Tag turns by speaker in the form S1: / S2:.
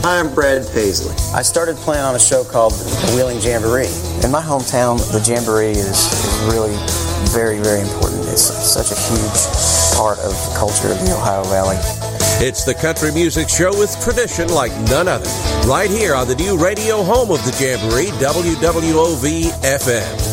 S1: Hi, I'm Brad Paisley. I started playing on a show called the Wheeling Jamboree. In my hometown, the Jamboree is really very, very important. It's such a huge part of the culture of the Ohio Valley.
S2: It's the country music show with tradition like none other. Right here on the new radio home of the Jamboree, WWOV-FM.